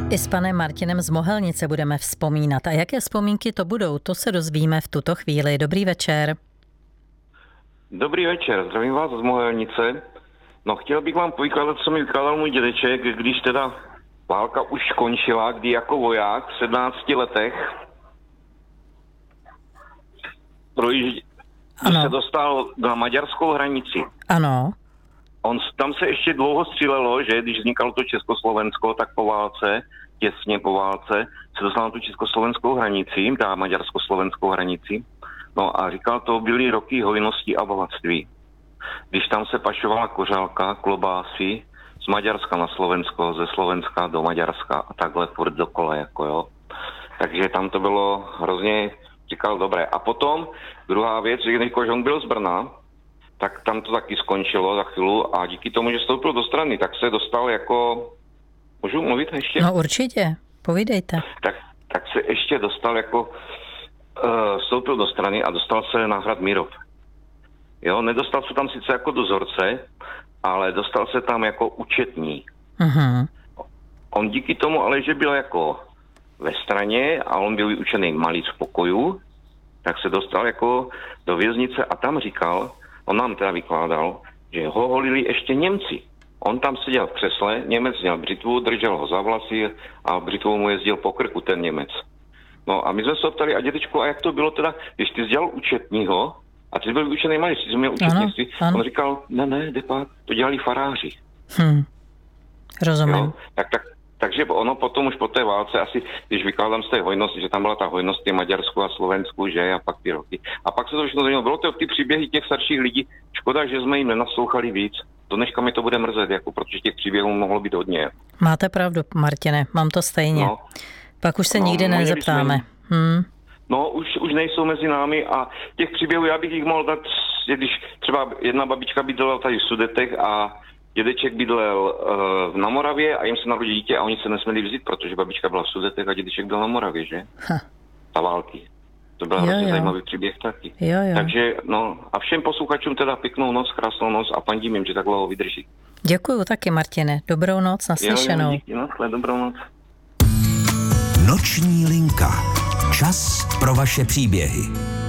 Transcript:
I s panem Martinem z Mohelnice budeme vzpomínat. A jaké vzpomínky to budou, to se dozvíme v tuto chvíli. Dobrý večer. Dobrý večer, zdravím vás z Mohelnice. No, chtěl bych vám povykládat, co mi vykládal můj dědeček, když teda válka už skončila, kdy jako voják v 17 letech se dostal na maďarskou hranici. Ano. Tam se ještě dlouho střílelo, že když vznikalo to Československo, tak po válce, těsně po válce, se dostal na tu československou hranici, ta maďarsko-slovenskou hranici. No a říkal, to byly roky hojnosti a bohatství. Když tam se pašovala kořálka, klobásy z Maďarska na Slovensko, ze Slovenska do Maďarska a takhle furt dokola, jako jo. Takže tam to bylo hrozně, říkal, dobré. A potom druhá věc, že on byl z Brna, tak tam to taky skončilo za chvíli a díky tomu, že vstoupil do strany, tak se dostal jako... Můžu mluvit ještě? No určitě, povídejte. Tak se ještě dostal jako... vstoupil do strany a dostal se na hrad Mírov. Jo, nedostal se tam sice jako dozorce, ale dostal se tam jako účetní. Uh-huh. On díky tomu, ale že byl jako ve straně a on byl vyučený malý z pokoju, tak se dostal jako do věznice a tam říkal, on nám teda vykládal, že ho holili ještě Němci. On tam seděl v křesle, Němec měl břitvu, držel ho za vlasy a břitvou mu jezdil po krku ten Němec. No a my jsme se ptali, a dědečku, a jak to bylo teda, když ty jsi dělal účetního, a ty jsi byl vyučený malý, jsi měl účetnictví, on říkal, ne, depát, to dělali faráři. Rozumím. Jo? Takže ono potom už po té válce, asi když vykládám z té hojnosti, že tam byla ta hojnost v Maďarsku a Slovensku, že a pak ty roky. A pak se to všechno změnilo. Bylo to ty příběhy těch starších lidí, škoda, že jsme jim nenaslouchali víc. Do dneška mi to bude mrzet, jako, protože těch příběhů mohlo být hodně. Máte pravdu, Martine, mám to stejně. No. Pak už se nikdy nezeptáme. No, už nejsou mezi námi a těch příběhů já bych jich mohl dát, když třeba jedna babička bydlela tady v Sudetech a dědeček bydlel na Moravě a jim se narodí dítě a oni se nesměli vzít, protože babička byla v Sudetech a dědeček byl na Moravě, že? Ta války. To byl hrozně zajímavý příběh taky. Jo. Takže, no, a všem posluchačům teda pěknou noc, krásnou noc a paní jim, že tak dlouho vydrží. Děkuju taky, Martine. Dobrou noc, naslyšenou. Díky, dobrou noc. Noční linka. Čas pro vaše příběhy.